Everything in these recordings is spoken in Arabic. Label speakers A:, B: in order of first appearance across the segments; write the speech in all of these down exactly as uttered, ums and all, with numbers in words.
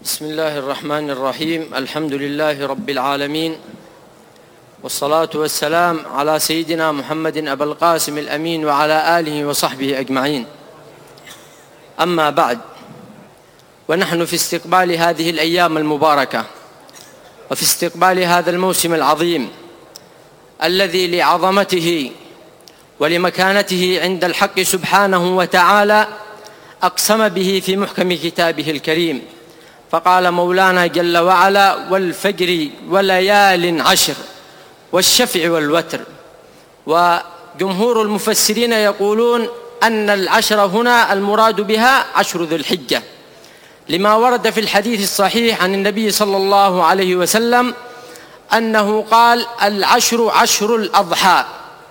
A: بسم الله الرحمن الرحيم. الحمد لله رب العالمين، والصلاة والسلام على سيدنا محمد أبي القاسم الأمين وعلى آله وصحبه أجمعين. أما بعد، ونحن في استقبال هذه الأيام المباركة وفي استقبال هذا الموسم العظيم الذي لعظمته ولمكانته عند الحق سبحانه وتعالى أقسم به في محكم كتابه الكريم، فقال مولانا جل وعلا: والفجر وليال عشر والشفع والوتر. وجمهور المفسرين يقولون أن العشر هنا المراد بها عشر ذي الحجة، لما ورد في الحديث الصحيح عن النبي صلى الله عليه وسلم أنه قال: العشر عشر الأضحى،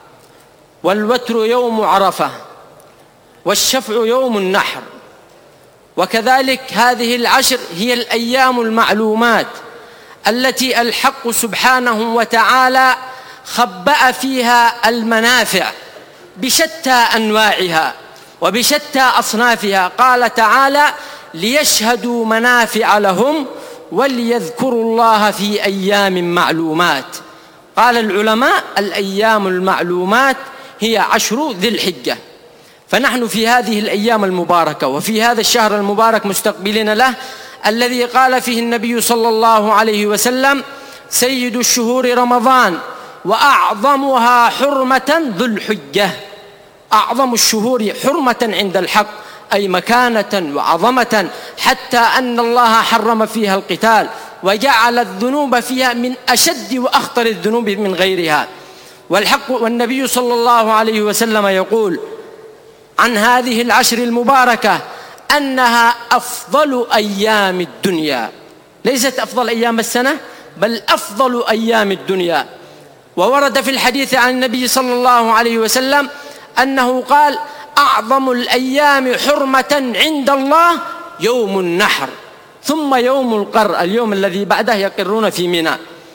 A: والوتر يوم عرفة، والشفع يوم النحر. وكذلك هذه العشر هي الأيام المعلومات التي الحق سبحانه وتعالى خبأ فيها المنافع بشتى أنواعها وبشتى أصنافها. قال تعالى: ليشهدوا منافع لهم وليذكروا الله في أيام معلومات. قال العلماء: الأيام المعلومات هي عشر ذي الحجة. فنحن في هذه الأيام المباركة وفي هذا الشهر المبارك مستقبلين له، الذي قال فيه النبي صلى الله عليه وسلم: سيد الشهور رمضان وأعظمها حرمة ذو الحجة. أعظم الشهور حرمة عند الحق أي مكانة وعظمة، حتى أن الله حرم فيها القتال وجعل الذنوب فيها من أشد وأخطر الذنوب من غيرها. والحق والنبي صلى الله عليه وسلم يقول عن هذه العشر المباركة أنها أفضل أيام الدنيا، ليست أفضل أيام السنة بل أفضل أيام الدنيا. وورد في الحديث عن النبي صلى الله عليه وسلم أنه قال: أعظم الأيام حرمة عند الله يوم النحر، ثم يوم القر، اليوم الذي بعده يقرون في منى.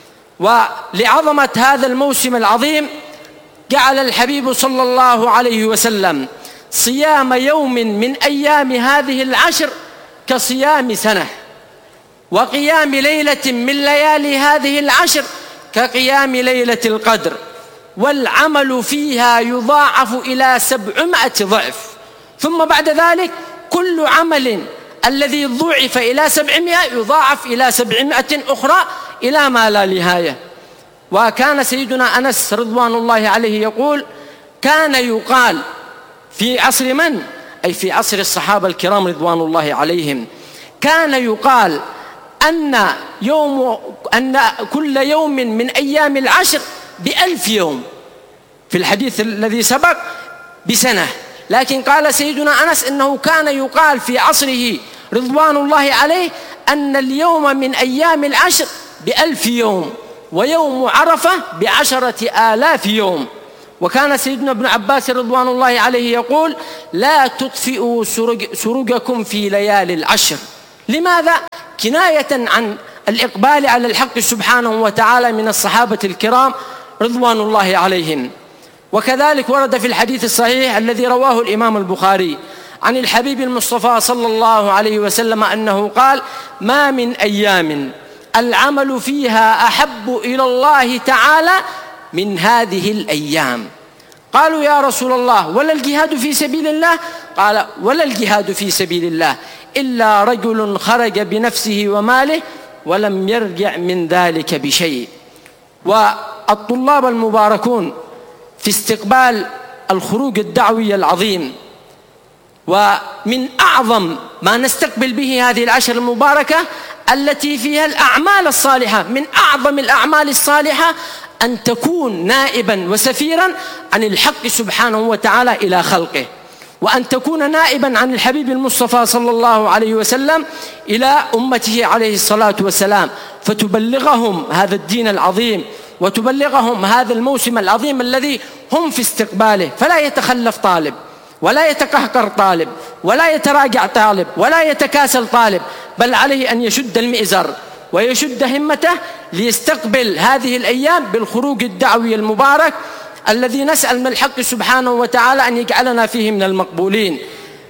A: ولعظمة هذا الموسم العظيم جعل الحبيب صلى الله عليه وسلم صيام يوم من أيام هذه العشر كصيام سنة، وقيام ليلة من ليالي هذه العشر كقيام ليلة القدر، والعمل فيها يضاعف إلى سبعمائة ضعف. ثم بعد ذلك كل عمل الذي ضعف إلى سبعمائة يضاعف إلى سبعمائة أخرى إلى ما لا نهاية. وكان سيدنا أنس رضوان الله عليه يقول: كان يقال في عصر من؟ أي في عصر الصحابة الكرام رضوان الله عليهم، كان يقال أن يوم أن كل يوم من أيام العشر بألف يوم، في الحديث الذي سبق بسنة. لكن قال سيدنا أنس إنه كان يقال في عصره رضوان الله عليه أن اليوم من أيام العشر بألف يوم، ويوم عرفة بعشرة آلاف يوم. وكان سيدنا ابن عباس رضوان الله عليه يقول: لا تطفئوا سرج سرجكم في ليالي العشر. لماذا؟ كناية عن الإقبال على الحق سبحانه وتعالى من الصحابة الكرام رضوان الله عليهم. وكذلك ورد في الحديث الصحيح الذي رواه الإمام البخاري عن الحبيب المصطفى صلى الله عليه وسلم أنه قال: ما من أيام العمل فيها أحب إلى الله تعالى من هذه الأيام. قالوا: يا رسول الله، ولا الجهاد في سبيل الله؟ قال: ولا الجهاد في سبيل الله إلا رجل خرج بنفسه وماله ولم يرجع من ذلك بشيء. والطلاب المباركون في استقبال الخروج الدعوي العظيم، ومن أعظم ما نستقبل به هذه العشر المباركة التي فيها الأعمال الصالحة، من أعظم الأعمال الصالحة أن تكون نائبا وسفيرا عن الحق سبحانه وتعالى إلى خلقه، وأن تكون نائبا عن الحبيب المصطفى صلى الله عليه وسلم إلى أمته عليه الصلاة والسلام، فتبلغهم هذا الدين العظيم وتبلغهم هذا الموسم العظيم الذي هم في استقباله. فلا يتخلف طالب، ولا يتقهقر طالب، ولا يتراجع طالب، ولا يتكاسل طالب، بل عليه أن يشد المئزر ويشد همته ليستقبل هذه الأيام بالخروج الدعوي المبارك الذي نسأل من الحق سبحانه وتعالى أن يجعلنا فيه من المقبولين.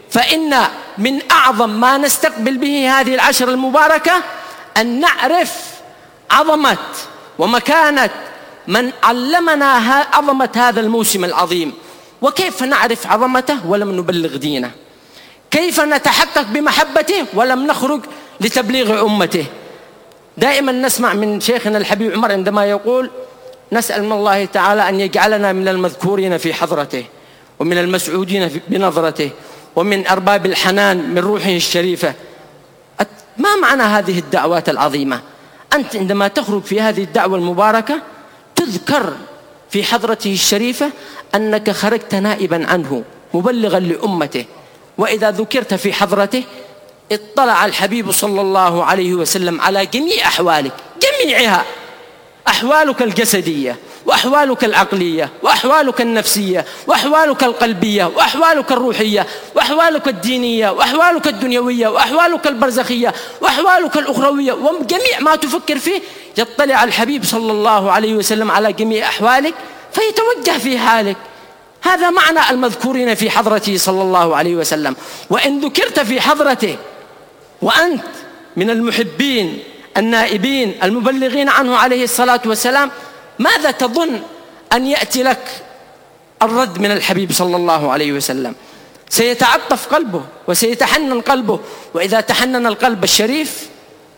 A: فإن من أعظم ما نستقبل به هذه العشر المباركة أن نعرف عظمة ومكانة من علمنا عظمة هذا الموسم العظيم. وكيف نعرف عظمته ولم نبلغ دينه؟ كيف نتحقق بمحبته ولم نخرج لتبليغ أمته؟ دائما نسمع من شيخنا الحبيب عمر عندما يقول: نسأل من الله تعالى أن يجعلنا من المذكورين في حضرته، ومن المسعودين بنظرته، ومن أرباب الحنان من روحه الشريفة. ما معنى هذه الدعوات العظيمة؟ أنت عندما تخرج في هذه الدعوة المباركة تذكر في حضرته الشريفة أنك خرجت نائبا عنه مبلغا لأمته. وإذا ذكرت في حضرته اطلع الحبيب صلى الله عليه وسلم على جميع أحوالك، جميعها، أحوالك الجسدية وأحوالك العقلية وأحوالك النفسية وأحوالك القلبية وأحوالك الروحية وأحوالك الدينية وأحوالك الدنيوية وأحوالك البرزخية وأحوالك الأخروية، وجميع ما تفكر فيه يطلع الحبيب صلى الله عليه وسلم على جميع أحوالك فيتوجه في حالك. هذا معنى المذكورين في حضرته صلى الله عليه وسلم. وإن ذكرت في حضرته وأنت من المحبين النائبين المبلغين عنه عليه الصلاة والسلام، ماذا تظن أن يأتي لك الرد من الحبيب صلى الله عليه وسلم؟ سيتعطف قلبه وسيتحنن قلبه. وإذا تحنن القلب الشريف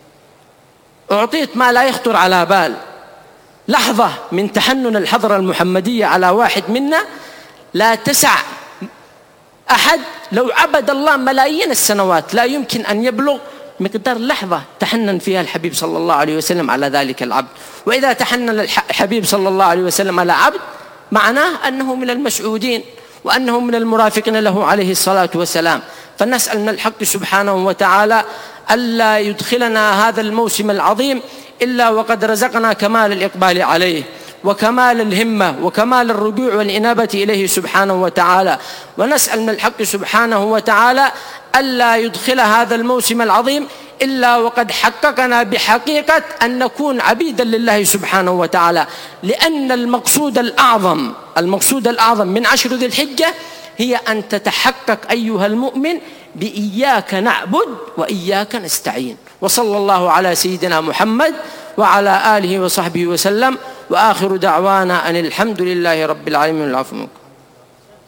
A: أعطيت ما لا يخطر على بال. لحظة من تحنن الحضرة المحمدية على واحد منا لا تسع أحد لو عبد الله ملايين السنوات، لا يمكن أن يبلغ مقدار لحظة تحنن فيها الحبيب صلى الله عليه وسلم على ذلك العبد. وإذا تحنن الحبيب صلى الله عليه وسلم على عبد معناه أنه من المسعودين وأنه من المرافقين له عليه الصلاة والسلام. فنسأل من الحق سبحانه وتعالى ألا يدخلنا هذا الموسم العظيم إلا وقد رزقنا كمال الإقبال عليه وكمال الهمة وكمال الرجوع والإنابة إليه سبحانه وتعالى. ونسأل من الحق سبحانه وتعالى ألا يدخل هذا الموسم العظيم إلا وقد حققنا بحقيقة أن نكون عبيدا لله سبحانه وتعالى، لأن المقصود الأعظم المقصود الأعظم من عشر ذي الحجة هي أن تتحقق أيها المؤمن بإياك نعبد وإياك نستعين. وصلى الله على سيدنا محمد وعلى آله وصحبه وسلم، وآخر دعوانا أن الحمد لله رب العالمين. العفو منكم.